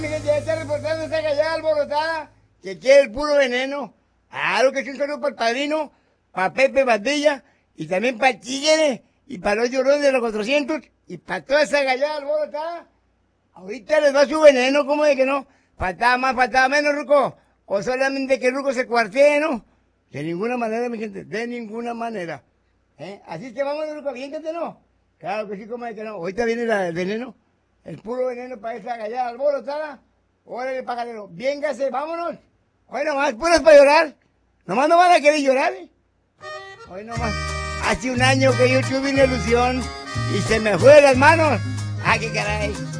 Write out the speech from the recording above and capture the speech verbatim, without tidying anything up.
Fíjense, ya está reportando esa gallada alborotada que quiere el puro veneno. Claro que sí, un saludo para el padrino, para Pepe Bandilla, y también para el Tigre, y para los llorones de los cuatrocientos, y para toda esa gallada alborotada. Ahorita les va su veneno, ¿cómo de que no? Faltaba más, faltaba menos, Ruco. O solamente que Ruco se cuartee, ¿no? De ninguna manera, mi gente, de ninguna manera. ¿Eh? Así es que vamos, Ruco, bien que no. Claro que sí, ¿cómo de que no? Ahorita viene la- el veneno, el puro veneno para esa gallada alborotada. Órale, pajarero, véngase, vámonos. Hoy nomás, puras para llorar. Nomás no van a querer llorar, ¿eh? Hoy nomás. Hace un año que yo tuve una ilusión y se me fue de las manos. ¡Ah, qué caray!